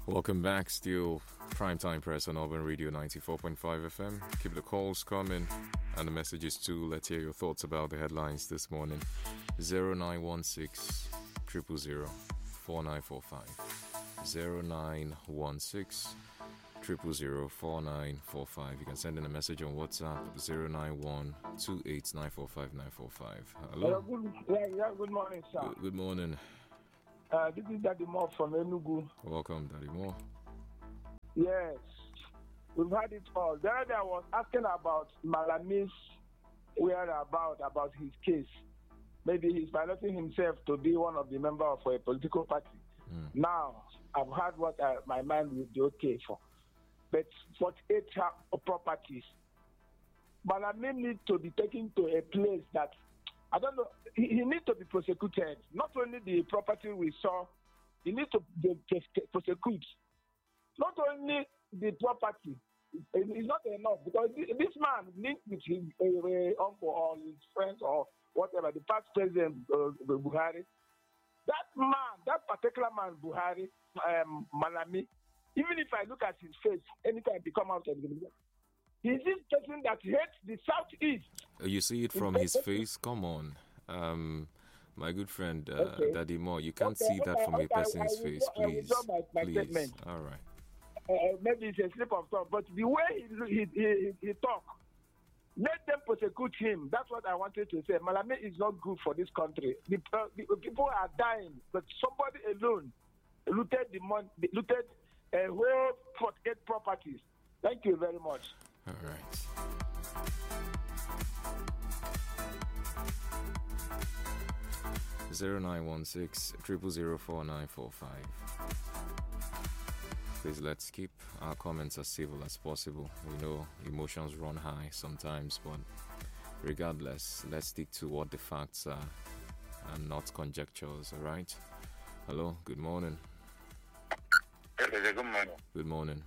Welcome back. Still Primetime Press on Urban Radio 94.5 FM. Keep the calls coming and the messages too. Let's hear your thoughts about the headlines this morning. 0916 000 4945. 0916 000 4945. You can send in a message on WhatsApp 091 28945 Hello. Good morning, sir. Good morning. This is Daddy Moore from Enugu. Welcome, Daddy Moore. Yes, we've had it all. The other day I was asking about Malami's whereabouts, about his case. Maybe he's piloting himself to be one of the members of a political party. Now, I've heard what my mind would be okay for. But 48 properties. Malami needs to be taken to a place that, I don't know, he needs to be prosecuted. Not only the property we saw, he needs to prosecute. Not only the property. It's not enough because this man linked with his uncle or his friends or whatever, the past president Buhari. That man, that particular man, Buhari, Malami, even if I look at his face, anytime he come out and he's this person that hates the Southeast. You see it from his face? Come on. My good friend, Daddy Moore, you can't see that from a person's face, please. Please. All right. Maybe it's a slip of tongue, but the way he talk, let them prosecute him. That's what I wanted to say. Malami is not good for this country. The people are dying, but somebody alone looted the money, looted a whole 48 properties. Thank you very much. All right. Zero 0916 000 4945. Please let's keep our comments as civil as possible. We know emotions run high sometimes, but regardless, let's stick to what the facts are and not conjectures, all right? Hello, good morning. Good morning. Good morning.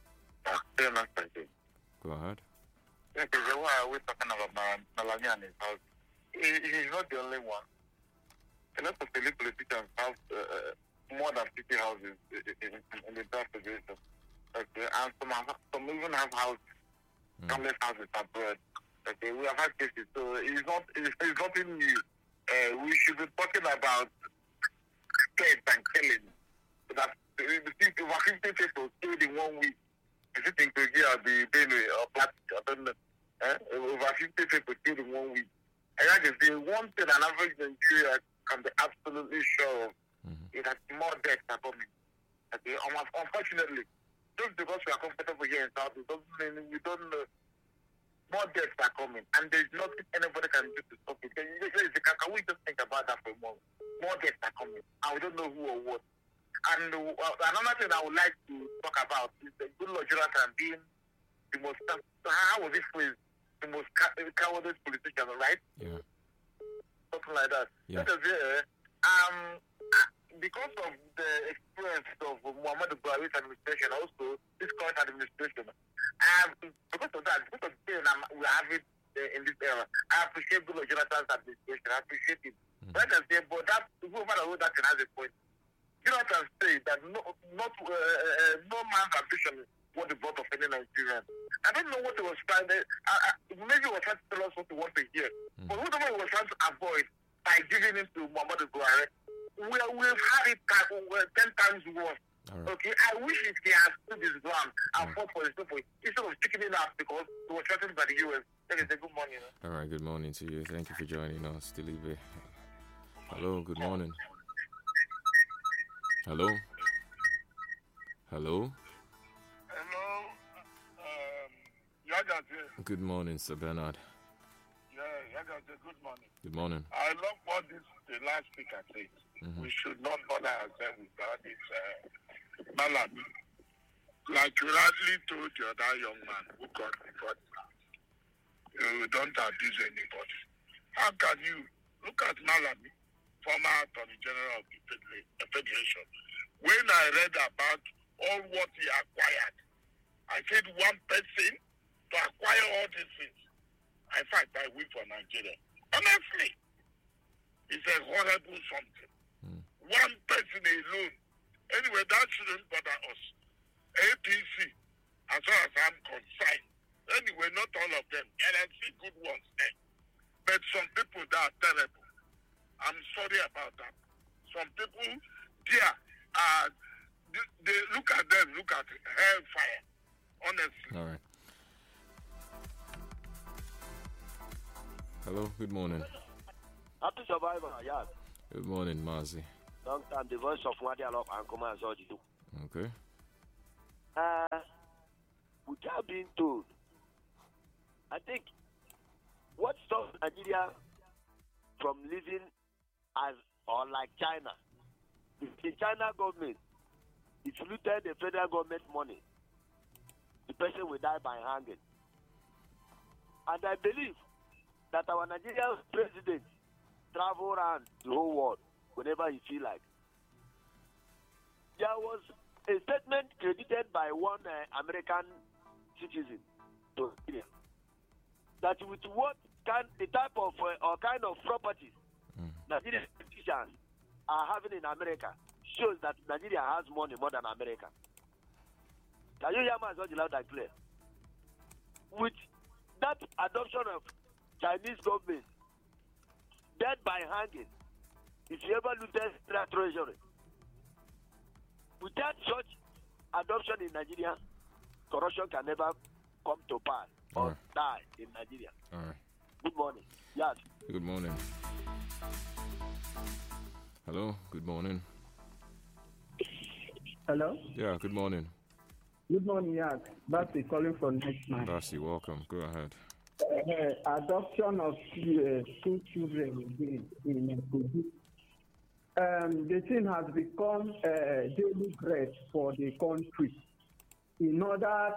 Go ahead. Why are we talking about Malami and his house? He's not the only one. A lot of politicians have more than 50 houses in the entire federation. Okay, and some even have houses, countless houses abroad. Okay, we have had cases, so it's nothing new. We should be talking about theft and killing. That over 50 people killed in 1 week. Is it in Kogi or the Benue or Plateau? I don't know. Over 50 people killed in 1 week. And that is the one thing an average Nigerian can be absolutely sure of. It has more deaths are coming. Okay? Unfortunately, just because we are comfortable here in South, it doesn't mean we don't know. More deaths are coming, and there's nothing anybody can do to stop it. Can we just think about that for a moment? More deaths are coming, and we don't know who or what. And another thing I would like to talk about is the good Lord Jonathan being the most, how was this phrase, the most cowardly politician, right? Yeah. Something like that. Yeah. Because of the experience of Muhammadu Buhari's administration, also this current administration, because of that, because of the pain we have it in this era, I appreciate good Lord Jonathan's administration. I appreciate it. But that whoever wrote that can have a point. Jonathan said that no man's ambition was the vote of any Nigerian. I don't know what he was trying to. Maybe he was trying to tell us what we want to hear. But whatever he was trying to avoid by giving it to Muhammadu Buhari, we've had it 10 times worse. Right. Okay, I wish he had stood his ground and fought for his people instead of chickening out because he was threatened by the US. That is a good morning. All right, good morning to you. Thank you for joining us, Dilibe. Hello, good morning. Hello? Hello? Hello, Yagate. Good morning, Sir Bernard. Yeah, Yagate, good morning. Good morning. I love what the last speaker said. We should not bother ourselves with all this Malami. Like you rightly told the other young man who got before you don't abuse anybody. How can you look at Malami, former Attorney General of the Federation? When I read about all what he acquired, I said one person to acquire all these things. I fight I win for Nigeria. Honestly, it's a horrible something. One person alone Anyway, that shouldn't bother us. APC, as far as I'm concerned. Anyway, not all of them. There are few good ones there. But some people that are terrible. I'm sorry about that. Some people there are, they look at them, look at hellfire. Honestly. All right. Hello, good morning. Happy survivor, yeah. Good morning, Mazi. Long time, the voice of Wadialop and Kuma Zoji. Okay. Without being told, I think what stops Nigeria from living as or like China is the China government. It looted the federal government money. The person will die by hanging. And I believe that our Nigerian president travel around the whole world whenever he feel like. There was a statement credited by one American citizen to Nigeria that with what the type of or kind of properties Nigerian politicians are having in America shows that Nigeria has money more than America. Can you hear me as loud and clear? With that adoption of Chinese government, dead by hanging, if you ever lose the treasury, without such adoption in Nigeria, corruption can never come to pass or die in Nigeria. All right. Good morning. Yes. Good morning. Hello, good morning. Hello? Yeah, good morning. Good morning, yes. Basi calling from next month. Basi, welcome. Go ahead. Adoption of school children in Kogi. The thing has become a daily bread for the country. In order,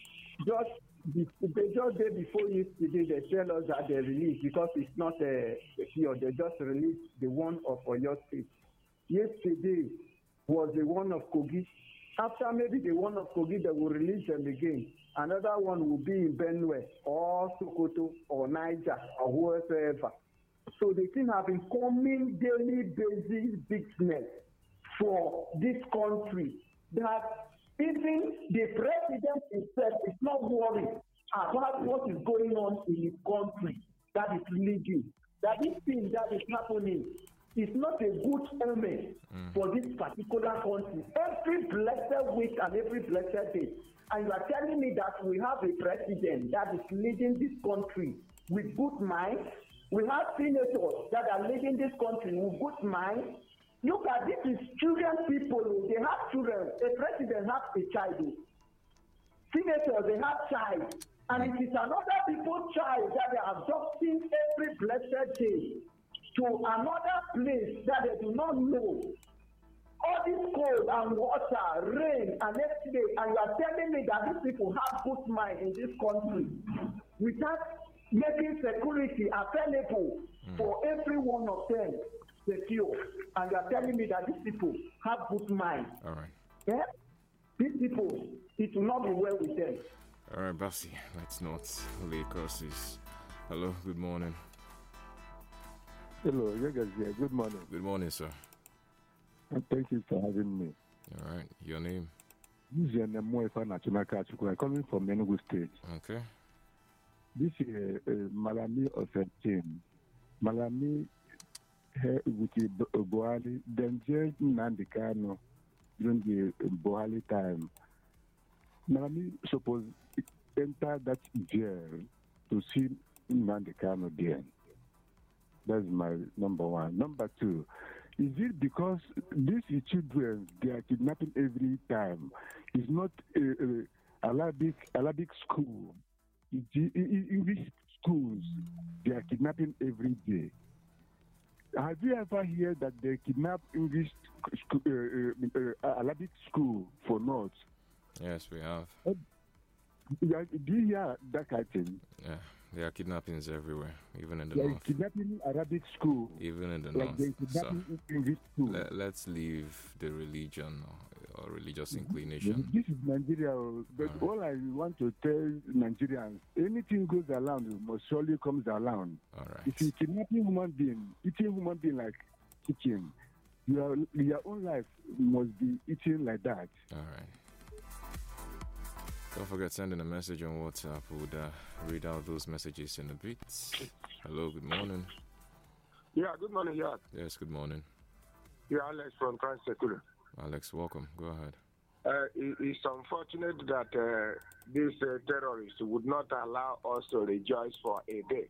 the day before yesterday, they tell us that they released because it's not a fear. They just released the one of Oyo State. Yesterday was the one of Kogi. After maybe the one of Kogi, they will release them again. Another one will be in Benue or Sokoto or Niger or whoever. So the thing has been coming daily basis business for this country that even the president himself is not worried about what is going on in his country that is leading. That this thing that is happening is not a good omen for this particular country. Every blessed week and every blessed day. And you are telling me that we have a president that is leading this country with good mind. We have senators that are leading this country with good mind. Look at this is children people. They have children. A president has a child. Senators, they have child. And it is another people's child that they are adopting every blessed day to another place that they do not know. All this cold and water, rain, and everything, and you are telling me that these people have good mind in this country without making security available for every one of them secure. And you are telling me that these people have good mind. All right. Yeah? These people, it will not be well with them. All right, Basi, let's not lay curses. Hello, good morning. Hello, you guys here. Good morning. Good morning, sir. And thank you for having me. All right, your name? This is Nemoefa Nachimaka Chukwu. I'm coming from Enugu State. Okay. This is Malami of 13. Malami with Buhari, then jailed Nnamdi Kanu during the Buhari time. Malami supposed to enter that jail to see Nnamdi Kanu there. That's my number one. Number two, is it because these children, they are kidnapping every time? It's not Arabic school. It's English schools, they are kidnapping every day. Have you ever heard that they kidnap English Arabic school for North? Yes, we have. Do you hear that kind of thing? Yeah, there are kidnappings everywhere, even in the They are north. kidnapping Arabic school. Even in the Like they north. kidnapping English school. Let's leave the religion or religious inclination. This is Nigeria, but all I want to tell Nigerians, anything goes around, it must surely comes around. All right. If you kidnapping human being, eating human being like chicken, your own life must be eaten like that. All right. Don't forget sending a message on WhatsApp. We'll read out those messages in a bit. Hello, good morning. Yeah, good morning, yeah. Yes, good morning. Yeah, Alex from Transsekura. Alex, welcome. Go ahead. It's unfortunate that these terrorists would not allow us to rejoice for a day.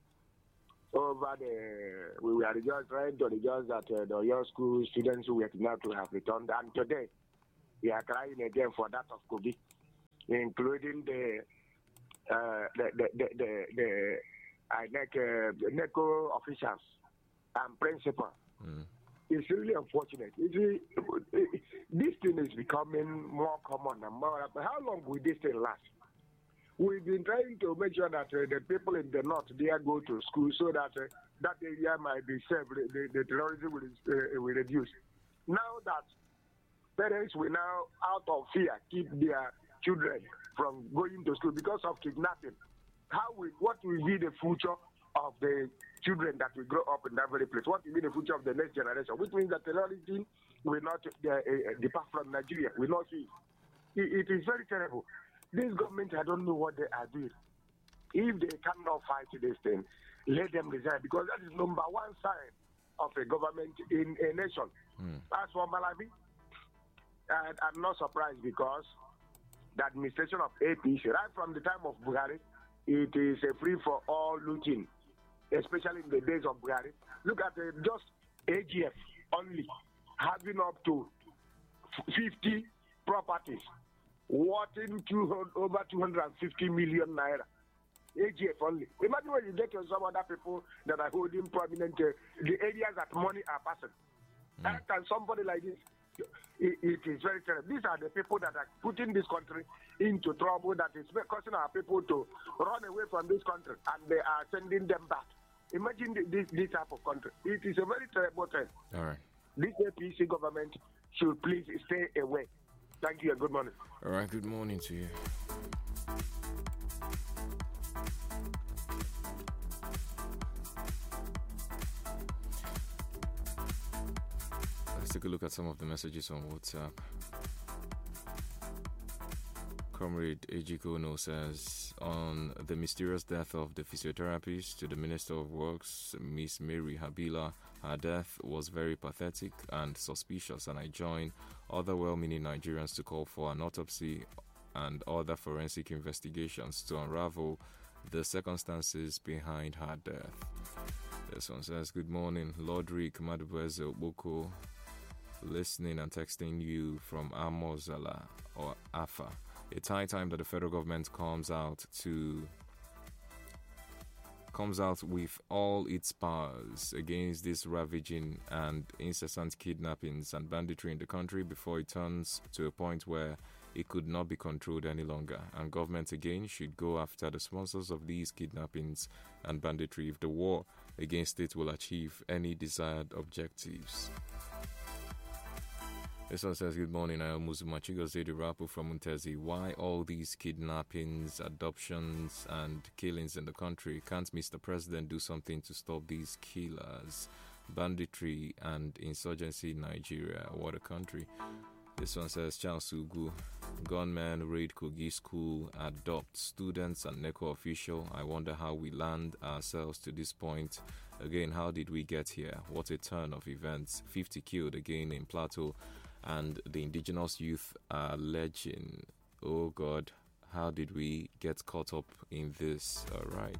We were just trying to rejoice that the Oyo school students who were kidnapped to have returned, and today we are crying again for that of Kobe, including the NECO officials and principal. It's really unfortunate. This thing is becoming more common and more. How long will this thing last? We've been trying to make sure that the people in the north there go to school so that that area might be safe. The terrorism will reduce. Now that parents will now, out of fear, keep their children from going to school because of kidnapping, what will be the future of the children that will grow up in that very place? What will be the future of the next generation? Which means that terrorism will not depart from Nigeria. We not see. It is very terrible. This government, I don't know what they are doing. If they cannot fight this thing, let them resign, because that is number one sign of a government in a nation. As for Malawi, I'm not surprised, because the administration of APC, right from the time of Buhari, it is a free-for-all looting, especially in the days of Buhari. Look at just AGF only having up to 50 properties worth over 250 million naira. AGF only. Imagine when you get to some other people that are holding prominent, the areas that money are passing. How can somebody like this? It is very terrible. These are the people that are putting this country into trouble, that is causing our people to run away from this country, and they are sending them back. Imagine this type of country. It is a very terrible thing. All right. This APC government should please stay away. Thank you and good morning. All right, good morning to you. Let's take a look at some of the messages on WhatsApp. Comrade Ejikono says, on the mysterious death of the physiotherapist to the Minister of Works, Miss Mary Habila, her death was very pathetic and suspicious, and I join other well-meaning Nigerians to call for an autopsy and other forensic investigations to unravel the circumstances behind her death. This one says, good morning, Lord Rick Madubeze Oboko, listening and texting you from Amozala or Afa. It's high time that the federal government comes out with all its powers against this ravaging and incessant kidnappings and banditry in the country before it turns to a point where it could not be controlled any longer. And government again should go after the sponsors of these kidnappings and banditry if the war against it will achieve any desired objectives. This one says, good morning, I am Muzumachigo Zedi Rapu from Muntezi. Why all these kidnappings, adoptions, and killings in the country? Can't Mr. President do something to stop these killers? Banditry and insurgency in Nigeria. What a country. This one says, Charles Ugu. Gunmen raid Kogi school, adopt students and NECO official. I wonder how we land ourselves to this point. Again, how did we get here? What a turn of events. 50 killed again in Plateau. And the indigenous youth are alleging, oh God, how did we get caught up in this? All right.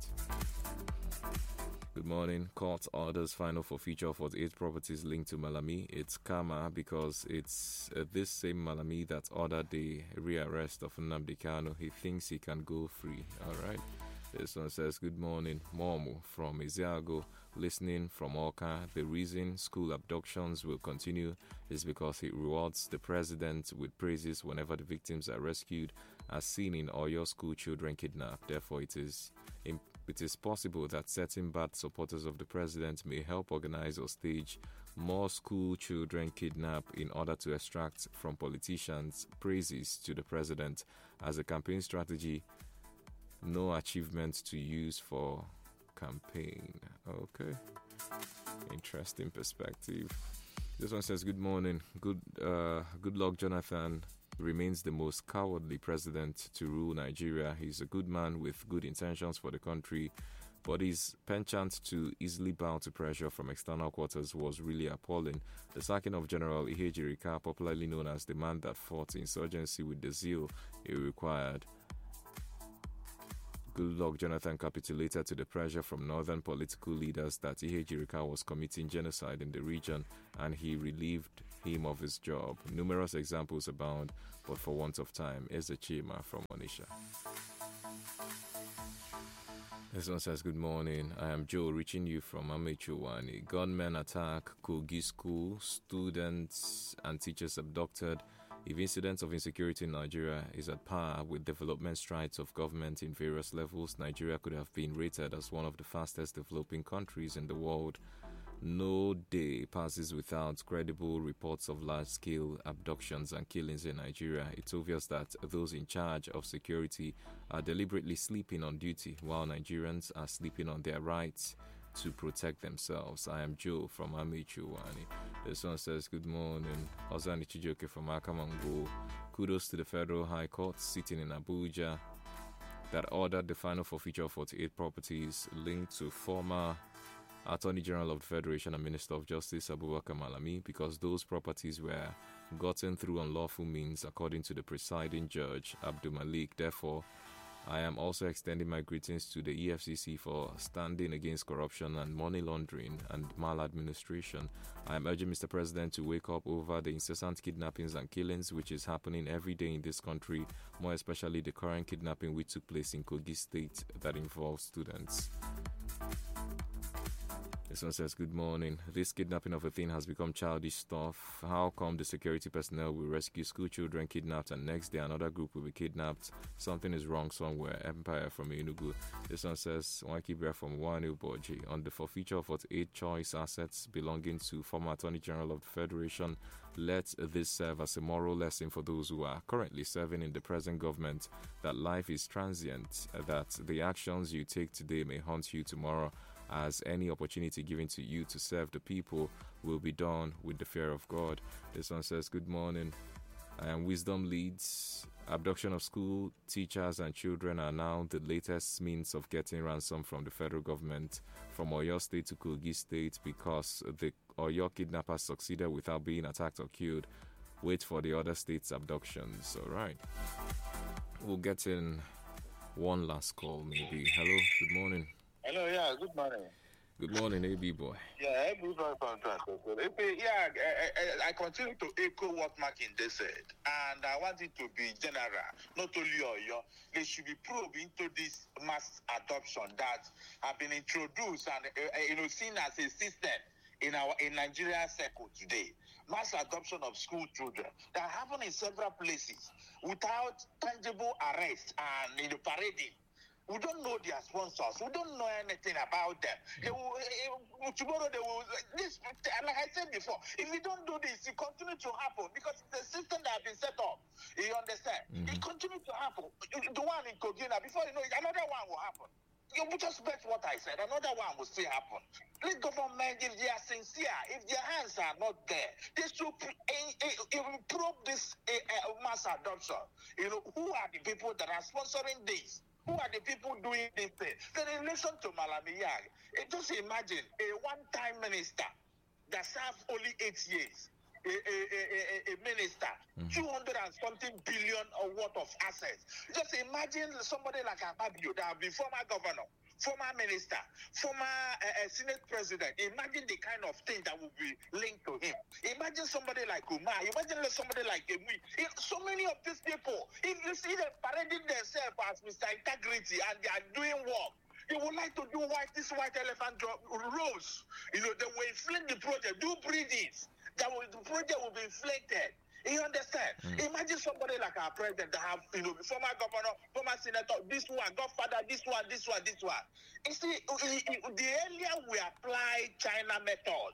Good morning. Court orders final forfeiture for 8 properties linked to Malami. It's karma because it's this same Malami that ordered the rearrest of Nnamdi Kanu. He thinks he can go free. All right. This one says, good morning, Momu from Iziago, listening from Oka. The reason school abductions will continue is because it rewards the president with praises whenever the victims are rescued, as seen in Oyo school children kidnapped. Therefore, it is possible that certain bad supporters of the president may help organize or stage more school children kidnapped in order to extract from politicians praises to the president as a campaign strategy. No achievement to use for campaign. Okay. Interesting perspective. This one says, good morning. Good luck, Jonathan. Remains the most cowardly president to rule Nigeria. He's a good man with good intentions for the country, but his penchant to easily bow to pressure from external quarters was really appalling. The sacking of General Iheji Rika, popularly known as the man that fought insurgency with the zeal it required. Goodluck Jonathan capitulated to the pressure from northern political leaders that Iheji Rika was committing genocide in the region, and he relieved him of his job. Numerous examples abound, but for want of time, Ezechima from Onisha. This one says, good morning. I am Joe, reaching you from Amechuwani. Gunmen attack Kogi School, students and teachers abducted. If incidents of insecurity in Nigeria is at par with development strides of government in various levels, Nigeria could have been rated as one of the fastest developing countries in the world. No day passes without credible reports of large-scale abductions and killings in Nigeria. It's obvious that those in charge of security are deliberately sleeping on duty, while Nigerians are sleeping on their rights to protect themselves. I am Joe from Amechuwani. This one says, good morning. Ozani Chijoke from Akamango. Kudos to the Federal High Court sitting in Abuja that ordered the final forfeiture of 48 properties linked to former Attorney General of the Federation and Minister of Justice Abubakar Malami, because those properties were gotten through unlawful means, according to the presiding judge, Abdul Malik. Therefore, I am also extending my greetings to the EFCC for standing against corruption and money laundering and maladministration. I am urging Mr. President to wake up over the incessant kidnappings and killings which is happening every day in this country, more especially the current kidnapping which took place in Kogi State that involves students. This one says, good morning. This kidnapping of a thing has become childish stuff. How come the security personnel will rescue school children kidnapped and next day another group will be kidnapped? Something is wrong somewhere. Empire from Enugu. This one says, Wankibra from Wanu Boji. On the forfeiture of 48 choice assets belonging to former Attorney General of the Federation, let this serve as a moral lesson for those who are currently serving in the present government, that life is transient, that the actions you take today may haunt you tomorrow, as any opportunity given to you to serve the people will be done with the fear of God. This one says, good morning. I am Wisdom Leads. Abduction of school teachers and children are now the latest means of getting ransom from the federal government from Oyo State to Kogi State, because the Oyo kidnappers succeeded without being attacked or killed. Wait for the other states' abductions. All right. We'll get in one last call maybe. Hello, good morning. Hello, yeah, good morning. Good morning, AB boy. Yeah, AB boy contract. Yeah, I continue to echo what Markin just said, and I want it to be general, not only Oyo. They should be probed into this mass adoption that have been introduced and seen as a system in Nigeria circle today. Mass adoption of school children that happen in several places without tangible arrest and parading. We don't know their sponsors. We don't know anything about them. Tomorrow they will. This, like I said before, if we don't do this, it continues to happen because it's a system that has been set up. You understand? Mm-hmm. It continues to happen. The one in Kogina, before you know it, another one will happen. You just bet what I said. Another one will still happen. Let government, if they are sincere, if their hands are not there, they should probe this mass adoption. Who are the people that are sponsoring this? Who are the people doing this thing? Then in relation to Malami Yag, just imagine a one-time minister that served only 8 years, a minister, 200 and something billion worth of assets. Just imagine somebody like Akpabio that have been former governor, former minister, former Senate president. Imagine the kind of thing that will be linked to him. Imagine somebody like Umar. Imagine somebody like Emui. So many of these people, if you see them parading themselves as Mr. Integrity and they are doing work, they would like to do this white elephant rose. They will inflate the project, do breedings. The project will be inflated. You understand? Imagine somebody like our president that have, former governor, former senator, this one, godfather, this one. You see, the earlier we apply China method,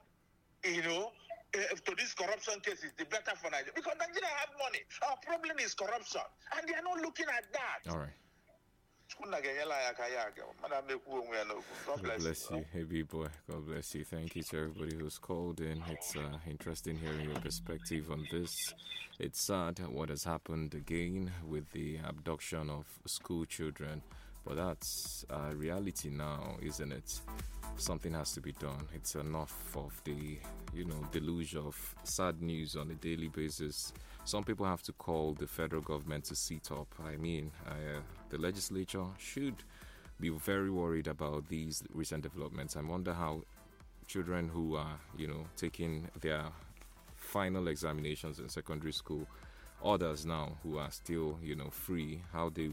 to this corruption cases, the better for Nigeria. Because Nigeria have money. Our problem is corruption. And they are not looking at that. All right. God bless you, hey B-boy. God bless you. Thank you to everybody who's called in. It's interesting hearing your perspective on this. It's sad what has happened again with the abduction of school children, but that's reality now, isn't it? Something has to be done. It's enough of the, deluge of sad news on a daily basis. Some people have to call the federal government to sit up. I mean, the legislature should be very worried about these recent developments. I wonder how children who are, taking their final examinations in secondary school, others now who are still, free, how they